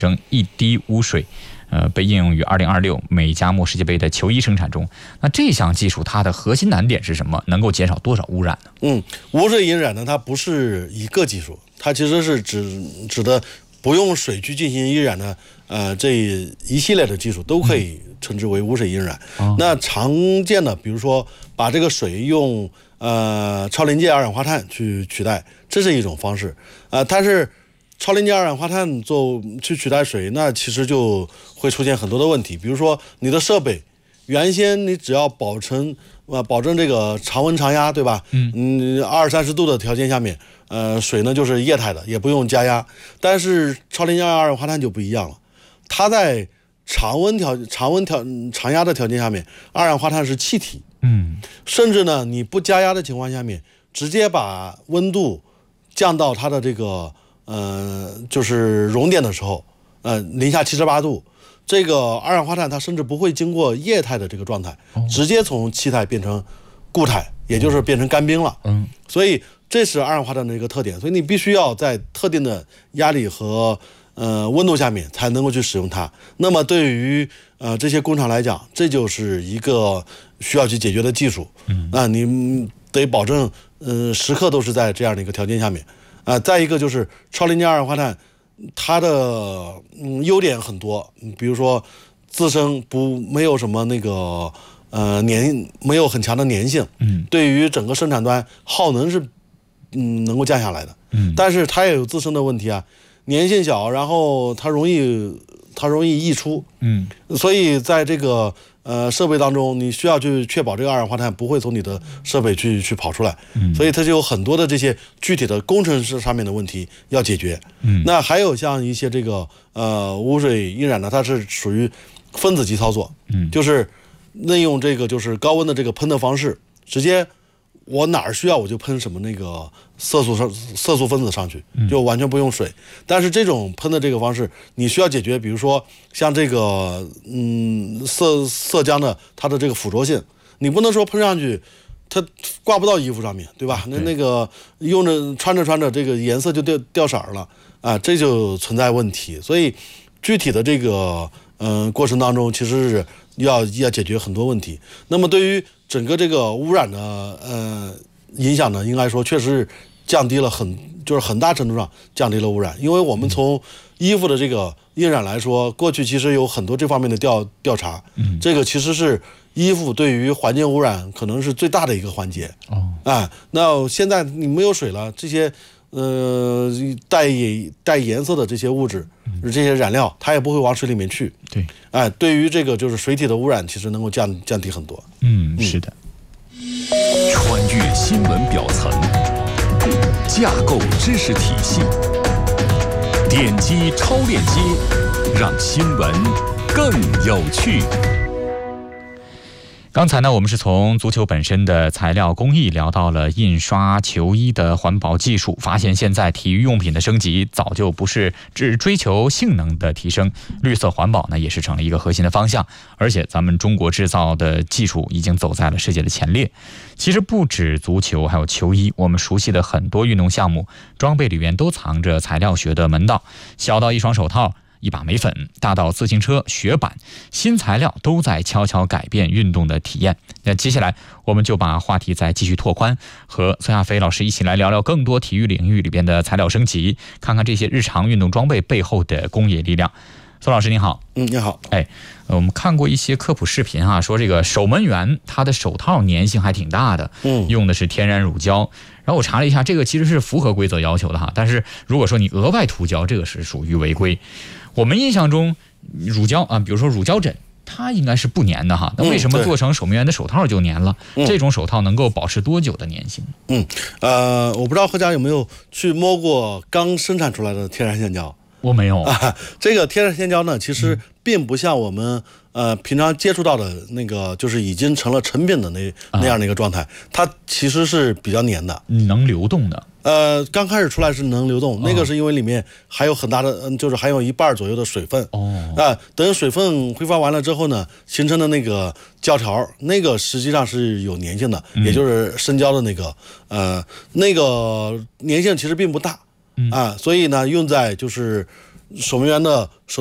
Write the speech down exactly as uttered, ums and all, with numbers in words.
成一滴污水。呃，被应用于二零二六美加墨世界杯的球衣生产中。那这项技术它的核心难点是什么？能够减少多少污染呢？ 嗯，无水印染呢，它不是一个技术，它其实是指指的不用水去进行印染的，呃，这一系列的技术都可以称之为无水印染。嗯、那常见的，比如说把这个水用呃超临界二氧化碳去取代，这是一种方式啊、呃，但是。超临界二氧化碳做去取代水，那其实就会出现很多的问题。比如说你的设备，原先你只要保证呃保证这个常温常压，对吧？嗯嗯，二三十度的条件下面，呃，水呢就是液态的，也不用加压。但是超临界二氧化碳就不一样了，它在常温条常温条常压的条件下面，二氧化碳是气体。嗯，甚至呢你不加压的情况下面，直接把温度降到它的这个。呃，就是熔点的时候，呃，零下七十八度，这个二氧化碳它甚至不会经过液态的这个状态，直接从气态变成固态，也就是变成干冰了。嗯，所以这是二氧化碳的一个特点，所以你必须要在特定的压力和呃温度下面才能够去使用它。那么对于呃这些工厂来讲，这就是一个需要去解决的技术。嗯，那你得保证，呃，时刻都是在这样的一个条件下面。啊、呃，再一个就是超临界二氧化碳，它的嗯优点很多，比如说自身不没有什么那个呃粘，没有很强的粘性，嗯，对于整个生产端耗能是嗯能够降下来的，嗯，但是它也有自身的问题啊，粘性小，然后它容易它容易溢出，嗯，所以在这个。呃，设备当中你需要去确保这个二氧化碳不会从你的设备去去跑出来，嗯，所以它就有很多的这些具体的工程师上面的问题要解决。嗯，那还有像一些这个呃污水印染呢，它是属于分子级操作，嗯，就是利用这个就是高温的这个喷的方式，直接我哪儿需要我就喷什么那个色素上色素分子上去，就完全不用水。但是这种喷的这个方式，你需要解决，比如说像这个嗯色色浆的它的这个附着性，你不能说喷上去它挂不到衣服上面，对吧？那那个用着穿着穿着这个颜色就掉掉色了啊，这就存在问题。所以具体的这个嗯、呃、过程当中，其实是要要解决很多问题。那么对于整个这个污染的呃影响呢，应该说确实降低了很，就是很大程度上降低了污染。因为我们从衣服的这个印染来说，过去其实有很多这方面的调调查，嗯，这个其实是衣服对于环境污染可能是最大的一个环节。哦，啊，那现在你没有水了，这些呃带带颜色的这些物质，这些染料，它也不会往水里面去。对，哎，对于这个就是水体的污染，其实能够降降低很多。 嗯，是的。 穿越新闻表层，架构知识体系，点击超链接，让新闻更有趣。 刚才呢，我们是从足球本身的材料工艺聊到了印刷球衣的环保技术，发现现在体育用品的升级早就不是只追求性能的提升，绿色环保呢也是成了一个核心的方向，而且咱们中国制造的技术已经走在了世界的前列。其实不止足球，还有球衣，我们熟悉的很多运动项目装备里面都藏着材料学的门道，小到一双手套，一把眉粉，大到自行车、雪板，新材料都在悄悄改变运动的体验。那接下来我们就把话题再继续拓宽，和孙亚飞老师一起来聊聊更多体育领域里边的材料升级，看看这些日常运动装备背后的工业力量。孙老师您好。 嗯，你好。 哎，我们看过一些科普视频啊，说这个守门员他的手套粘性还挺大的，嗯，用的是天然乳胶。然后我查了一下，这个其实是符合规则要求的哈，但是如果说你额外涂胶，这个是属于违规。我们印象中乳胶啊，比如说乳胶枕，它应该是不粘的哈，那为什么做成守门员的手套就粘了？嗯、这种手套能够保持多久的粘性？ 嗯，呃，我不知道何家有没有去摸过刚生产出来的天然橡胶。 我没有啊，这个天然橡胶呢，其实并不像我们呃平常接触到的那个，就是已经成了成品的那那样的一个状态，它其实是比较粘的， 能流动的。 呃，刚开始出来是能流动，那个是因为里面还有很大的，嗯，就是含有一半左右的水分。哦，啊，等水分挥发完了之后呢，形成的那个胶条，那个实际上是有粘性的，嗯、也就是生胶的那个，呃，那个粘性其实并不大。啊，所以呢，用在就是守门员的